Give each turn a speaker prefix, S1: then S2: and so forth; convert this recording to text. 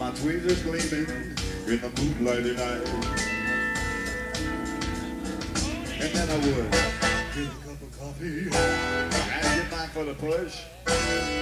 S1: my tweezers gleaming in the moonlighty night. And then I would get a cup of coffee and get back for the push.